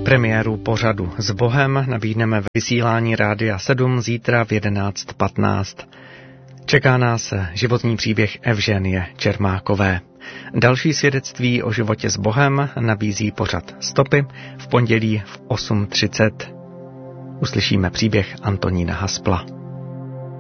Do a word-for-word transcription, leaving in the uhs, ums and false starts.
Premiéru pořadu S Bohem nabídneme v vysílání Rádia sedm zítra v jedenáct patnáct. Čeká nás životní příběh Evženie Čermákové. Další svědectví o životě s Bohem nabízí pořad Stopy v pondělí v osm třicet. Uslyšíme příběh Antonína Haspla.